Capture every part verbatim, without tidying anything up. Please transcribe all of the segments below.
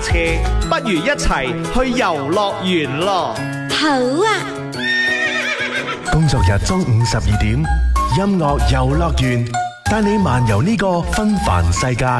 車，不如一齊去遊樂園咯。 好啊！ 工作日中午十二點，音樂遊樂園帶你漫遊呢個紛繁世界。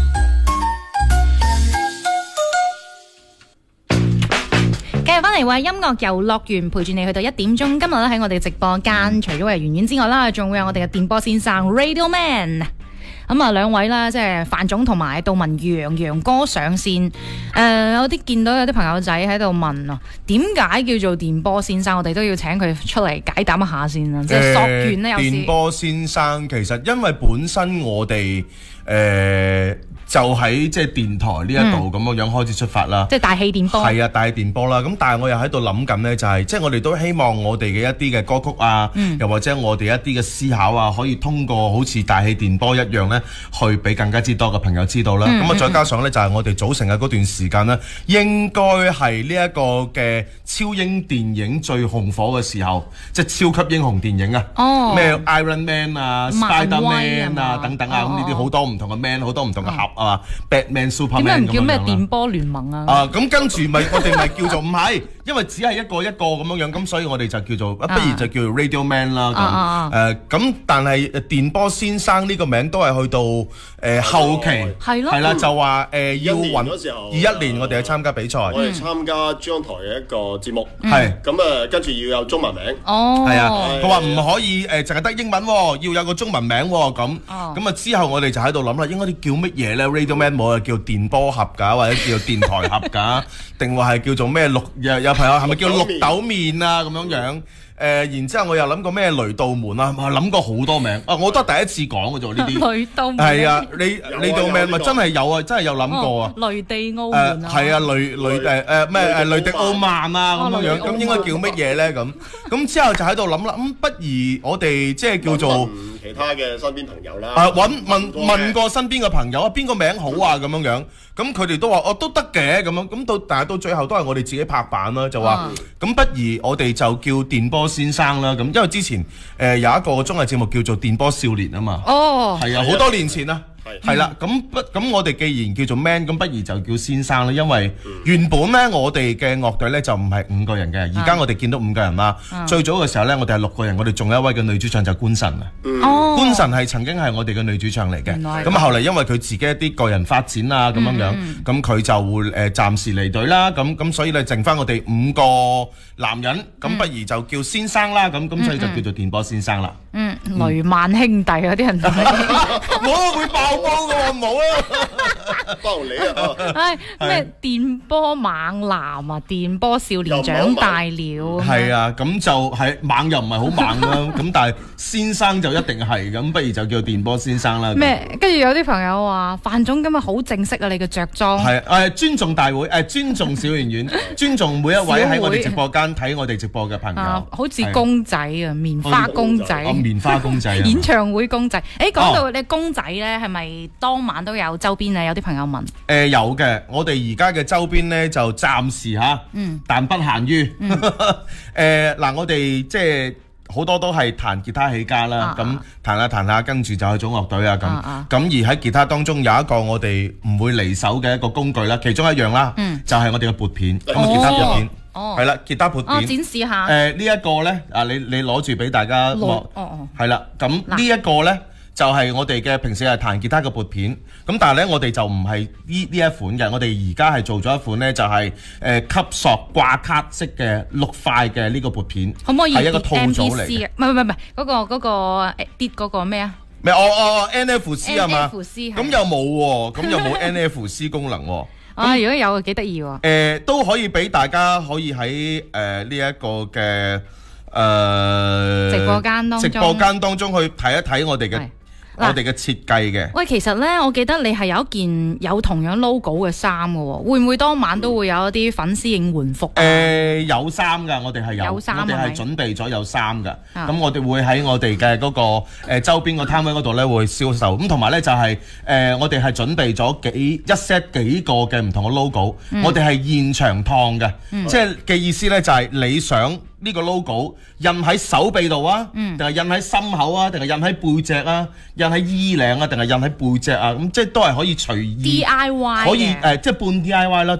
繼續翻嚟話音樂遊樂園陪住你去到一點鐘。今日咧喺我哋直播間，除咗係圓圓之外啦，仲會有我哋嘅電波先生 Radio Man。咁啊，兩位啦，即係范總同埋杜文洋洋哥上線。誒、呃，有啲見到有啲朋友仔喺度問啊，點解叫做電波先生？我哋都要請佢出嚟解答一下先啦。即係索源咧，有時電波先生其實因為本身我哋誒。呃就喺即係電台呢一度咁樣樣開始出發啦， 即係大氣電波。 係啊，大氣電波啦。咁但係我又喺度諗緊呢，就係即係我哋都希望我哋嘅一啲嘅歌曲啊，嗯、又或者我哋一啲嘅思考啊，可以通過好似大氣電波一樣呢，去俾更加之多嘅朋友知道啦。咁啊、嗯，再加上呢，就係我哋組成嘅嗰段時間呢，應該係呢一個嘅超英電影最紅火嘅時候，即係超級英雄電影啊，咩、哦、Iron Man 啊、Spider Man 啊等等啊，咁呢啲好多唔同嘅 man， 好多唔同嘅盒。啊 Batman Superman 點解唔叫咩電波聯盟啊？ 啊咁跟住咪我哋咪叫做唔係，因為只係一個一個咁樣樣，咁所以我哋就叫做不如就叫做 Radio Man 啦咁。誒咁但係電波先生呢個名都係去到誒後期係咯，係啦就話誒要揾二一年我哋去參加比賽， 我哋參加珠江台嘅一個節目係咁啊，跟住要有中文名哦， 係啊，佢話唔可以誒淨係得英文，要有個中文名咁咁啊之後我哋就喺度諗啦，應該啲叫乜嘢咧？Radio Man 冇啊，叫電波盒㗎，或者叫電台盒㗎，定話係叫做咩綠？有有朋友係咪叫綠豆麵啊咁樣樣？誒、呃，然之後我又諗過咩雷道門啊，我諗過好多名啊，我都係第一次講嘅啫呢啲。雷道門係啊，你雷道名咪真係有啊，真係有諗過啊。 哦、雷地奧門啊， 係、呃、啊，雷雷誒誒咩誒雷迪奧曼啊咁樣樣，咁應該叫乜嘢咧？咁咁之後就喺度諗啦，咁、嗯、不如我哋即係叫做其他嘅身邊朋友啦。 啊，揾問問過身邊嘅朋友啊，邊個名好啊咁樣樣，咁佢哋都話哦都得嘅咁樣，咁到但係到最後都係我哋自己拍板啦，就話咁、嗯、不如我哋就叫電波先生啦，咁因為之前誒、呃、有一個綜藝節目叫做電波少年啊嘛，哦，係啊，好多年前啦，係啦，咁不咁我哋既然叫做 man， 咁不如就叫先生啦，因為原本咧我哋嘅樂隊咧就唔係五個人嘅，而家我哋見到五個人啦，嗯、最早嘅時候咧我哋係六個人，我哋仲有一位嘅女主唱就係官神啊，哦、官神係曾經係我哋嘅女主唱嚟嘅，咁後嚟因為佢自己一啲個人發展啊咁樣樣，咁佢、嗯、就會誒暫時離隊啦，咁咁所以咧剩翻我哋五個男人，咁、嗯、不如就叫先生啦，咁咁所以就叫做電波先生啦。 嗯，雷曼兄弟嗰啲人， 我會爆煲嘅喎，唔好啊， 包你啊！ 唉，咩電波猛男啊，電波少年長大了， 係啊，咁就係猛又唔係好猛啦，咁但係先生就一定係咁，不如就叫電波先生啦。 咩？跟住有啲朋友話，范總今日好正式啊，你嘅着裝係誒尊重大會誒尊重小圓圓，尊重每一位喺我哋直播間睇我哋直播嘅朋友， 好似公仔啊，棉花公仔。 棉花公仔啊！ 演唱會公仔，誒講到你公仔咧，係咪當晚都有周邊啊？有啲朋友問。 誒有嘅，我哋而家嘅周邊咧就暫時嚇，嗯，但不限於。誒嗱，我哋即係好多都係彈吉他起家啦，咁彈下彈下，跟住就去組樂隊啊咁。咁而喺吉他當中有一個我哋唔會離手嘅一個工具啦，其中一樣啦，就係我哋嘅撥片，咁啊吉他撥片。哦，係啦，吉他撥片， 哦，展示下。誒、 呃，這個、呢一個咧，啊，你你攞住俾大家望，哦哦，係啦，咁呢一個咧就係、是、我哋嘅平時係彈吉他嘅撥片，咁但係咧我哋就唔係呢呢一款嘅，我哋而家係做咗一款咧就係、是、誒、呃、吸索掛卡式嘅六塊嘅呢個撥片， 可唔可以係一個套組嚟嘅？ 唔係唔係唔係，嗰、那個嗰、那個誒跌嗰個咩啊？ 咩？哦哦 N F C 係嘛 ？N F C 咁又冇喎，咁又冇 N F C 功能喎。 啊！如果有幾得意喎？ 誒都可以俾大家可以喺誒呢一個嘅誒直播間當中， 直播間當中去睇一睇我哋嘅我哋嘅設計嘅。 喂，其實咧，我記得你係有一件有同樣 logo 嘅衫嘅喎，會唔會當晚都會有一啲粉絲應援服？ 誒有衫㗎，我哋係有， 有衫， 我哋係準備咗有衫㗎。咁我哋會喺我哋嘅嗰個誒周邊個攤位嗰度咧會銷售。咁同埋咧就係誒我哋係準備咗幾一 set 幾個嘅唔同嘅 logo，我哋係現場燙嘅，即係嘅意思咧就係你想呢個 logo 印喺手臂度啊，定係印喺心口啊，定係印喺背脊啊，印喺衣領啊，定係印喺背脊啊，咁即係都係可以隨意 D I Y 可以誒，即係半 D I Y 啦。